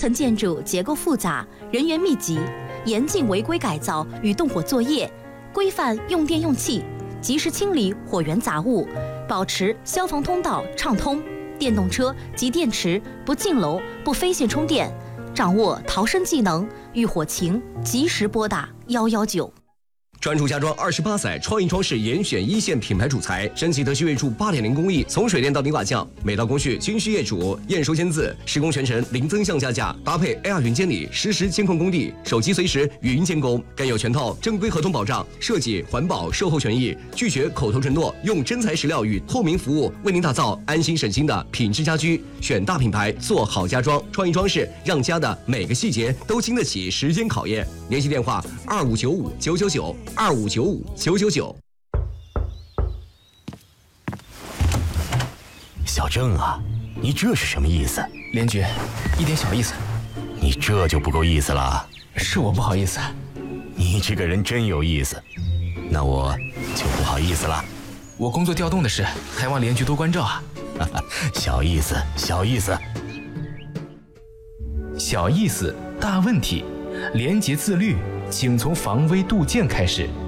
层建筑结构复杂，人员密集，严禁违规改造与动火作业，规范用电用气，及时清理火源杂物，保持消防通道畅通。电动车及电池不进楼、不飞线充电，掌握逃生技能，遇火情及时拨打119。 专注家装28载，创意装饰严选一线品牌主材，升级德系锐铸8.0工艺，从水电到顶瓦匠，每道工序均需业主验收签字，施工全程零增项加价，搭配 AR 云监理，实时监控工地，手机随时语音监工，更有全套正规合同保障，设计、环保、售后权益，拒绝口头承诺，用真材实料与透明服务为您打造安心省心的品质家居。选大品牌，做好家装，创意装饰，让家的每个细节都经得起时间考验。联系电话2595-999。2595-999。 小郑啊，你这是什么意思？ 连局，一点小意思。 你这就不够意思了。 是我不好意思。 你这个人真有意思，那我就不好意思了。 我工作调动的事，还望连局多关照啊。 小意思，小意思。 小意思，大问题。廉洁自律，请从防微杜渐开始。